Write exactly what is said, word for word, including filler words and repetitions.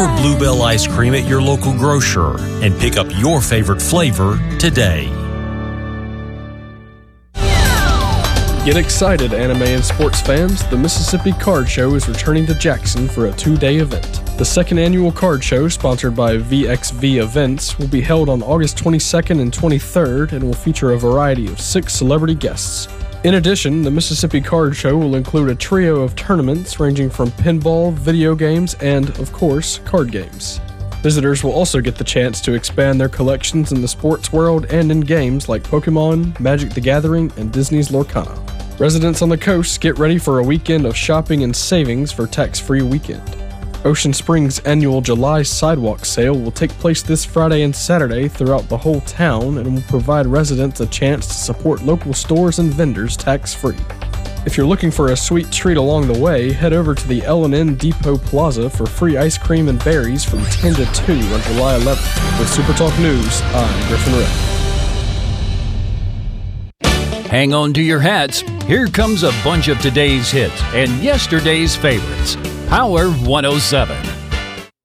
or Bluebell ice cream at your local grocer and pick up your favorite flavor today. Get excited, anime and sports fans. The Mississippi Card Show is returning to Jackson for a two-day event. The second annual card show, sponsored by V X V Events, will be held on August twenty-second and twenty-third and will feature a variety of six celebrity guests. In addition, the Mississippi Card Show will include a trio of tournaments ranging from pinball, video games, and, of course, card games. Visitors will also get the chance to expand their collections in the sports world and in games like Pokemon, Magic the Gathering, and Disney's Lorcana. Residents on the coast, get ready for a weekend of shopping and savings for tax-free weekend. Ocean Springs' annual July Sidewalk Sale will take place this Friday and Saturday throughout the whole town and will provide residents a chance to support local stores and vendors tax-free. If you're looking for a sweet treat along the way, head over to the L and N Depot Plaza for free ice cream and berries from ten to two on July eleventh. With Super Talk News, I'm Griffin Ray. Hang on to your hats. Here comes a bunch of today's hits and yesterday's favorites. Power one oh seven.